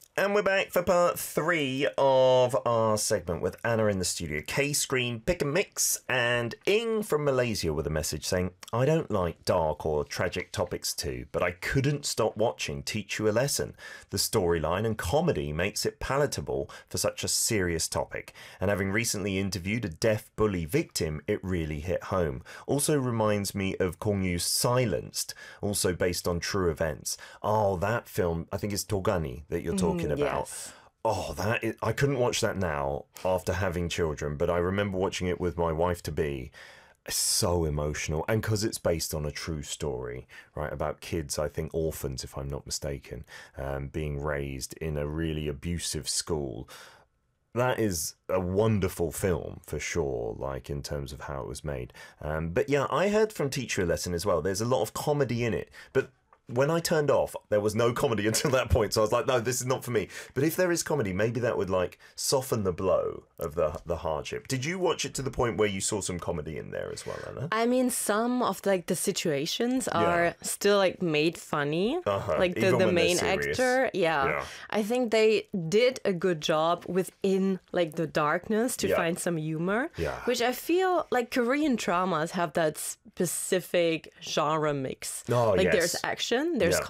And we're back for part 3 of our segment with Anna in the studio. K-Screen Pick and Mix, and Ing from Malaysia with a message saying, I don't like dark or tragic topics too, but I couldn't stop watching Teach You a Lesson. The storyline and comedy makes it palatable for such a serious topic. And having recently interviewed a deaf bully victim, it really hit home. Also reminds me of Kong Yu's Silenced, also based on true events. Oh, that film, I think it's Togani that you're talking about. Yes. Oh, I couldn't watch that now after having children, but I remember watching it with my wife-to-be. It's so emotional, and because it's based on a true story, right, about kids, I think orphans, if I'm not mistaken, being raised in a really abusive school. That is a wonderful film for sure, like in terms of how it was made. But yeah, I heard from Teach You a Lesson as well. There's a lot of comedy in it, but when I turned off, there was no comedy until that point. So I was like, no, this is not for me. But if there is comedy, maybe that would like soften the blow of the hardship. Did you watch it to the point where you saw some comedy in there as well, Anna? I mean, some of like the situations are still like made funny. Like Even the when main they're serious. actor. Yeah. I think they did a good job within like the darkness to find some humor. Yeah. Which I feel like Korean dramas have that specific genre mix. Oh, like yes. there's action, there's